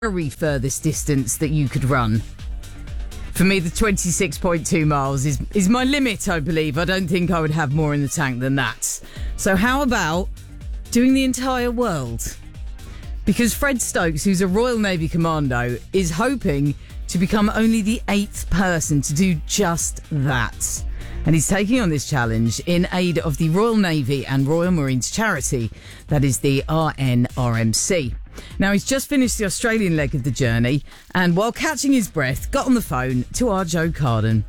very furthest distance that you could run. For me, the 26.2 miles is my limit, I believe. I don't think I would have more in the tank than that. So how about doing the entire world? Because Fred Stokes, who's a Royal Navy Commando, is hoping to become only the 8th person to do just that. And he's taking on this challenge in aid of the Royal Navy and Royal Marines charity, that is the RNRMC. Now, he's just finished the Australian leg of the journey, and while catching his breath, got on the phone to our Joe Carden.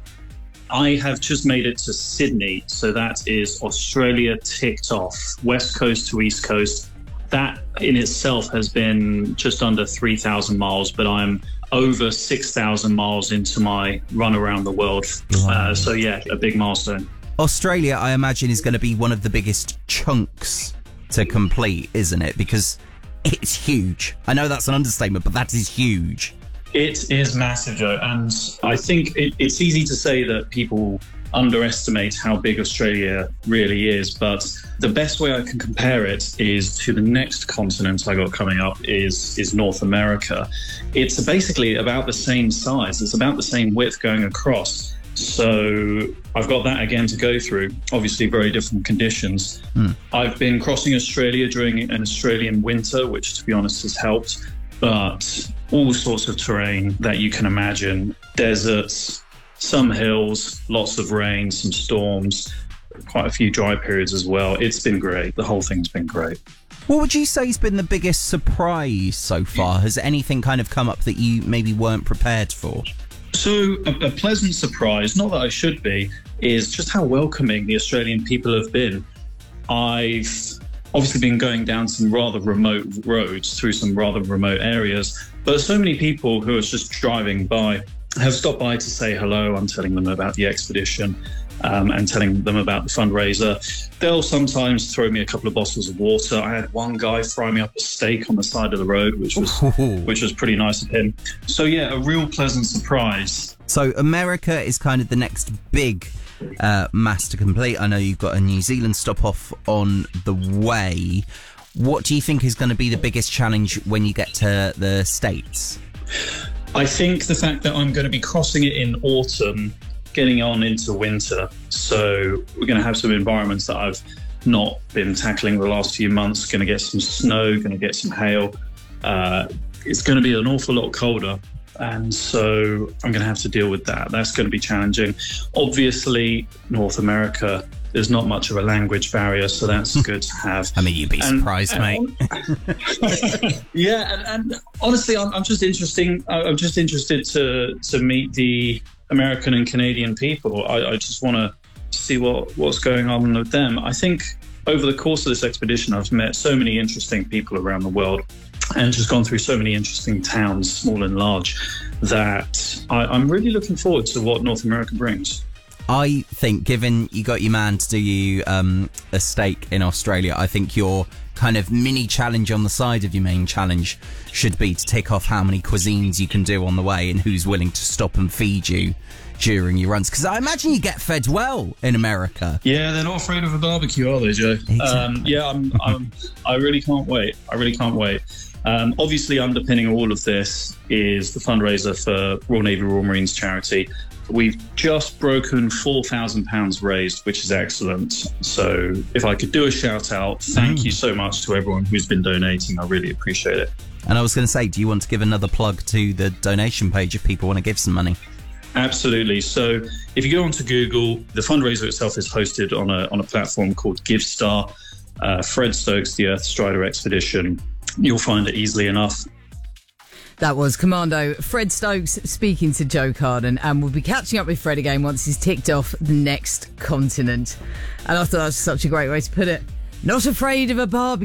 I have just made it to Sydney, so that is Australia ticked off, west coast to east coast. That in itself has been just under 3,000 miles, but I'm over 6,000 miles into my run around the world. Wow. So yeah, a big milestone. Australia, I imagine, is going to be one of the biggest chunks to complete, isn't it? Because it's huge. I know that's an understatement, but that is huge. It is massive, Joe. And I think it's easy to say that people underestimate how big Australia really is, but the best way I can compare it is to the next continent I got coming up is North America. It's basically about the same size. It's about the same width going across. So I've got that again to go through. Obviously, very different conditions. I've been crossing Australia during an Australian winter, which, to be honest, has helped. But all sorts of terrain that you can imagine. Deserts, some hills, lots of rain, some storms, quite a few dry periods as well. It's been great. The whole thing's been great. What would you say has been the biggest surprise so far? Has anything kind of come up that you maybe weren't prepared for? So a pleasant surprise, not that I should be, is just how welcoming the Australian people have been. I've obviously been going down some rather remote roads through some rather remote areas, but so many people who are just driving by have stopped by to say hello. I'm telling them about the expedition and telling them about the fundraiser. They'll sometimes throw me a couple of bottles of water. I had one guy fry me up a steak on the side of the road, which was pretty nice of him. So yeah, a real pleasant surprise. So America is kind of the next big mass to complete. I know you've got a New Zealand stop off on the way. What do you think is going to be the biggest challenge when you get to the States? I think the fact that I'm going to be crossing it in autumn, getting on into winter. So we're going to have some environments that I've not been tackling the last few months. Going to get some snow, going to get some hail. It's going to be an awful lot colder. And so I'm going to have to deal with that. That's going to be challenging. Obviously, North America, there's not much of a language barrier, so that's good to have. I mean, you'd be surprised, mate. Yeah, and honestly, I'm just interested to meet the American and Canadian people. I just want to see what's going on with them. I think over the course of this expedition, I've met so many interesting people around the world and just gone through so many interesting towns, small and large, that I'm really looking forward to what North America brings. I think, given you got your man to do you a steak in Australia, I think your kind of mini challenge on the side of your main challenge should be to tick off how many cuisines you can do on the way and who's willing to stop and feed you during your runs. Because I imagine you get fed well in America. Yeah, they're not afraid of a barbecue, are they, Joe? Exactly. I really can't wait. Obviously, underpinning all of this is the fundraiser for Royal Navy Royal Marines charity. We've just broken £4,000 raised, which is excellent. So if I could do a shout out, thank you so much to everyone who's been donating. I really appreciate it. And I was going to say, do you want to give another plug to the donation page if people want to give some money? Absolutely. So if you go onto Google, the fundraiser itself is hosted on a platform called GiveStar. Fred Stokes, the Earth Strider Expedition. You'll find it easily enough. That was Commando Fred Stokes speaking to Joe Carden, and we'll be catching up with Fred again once he's ticked off the next continent. And I thought that was such a great way to put it. Not afraid of a barbecue.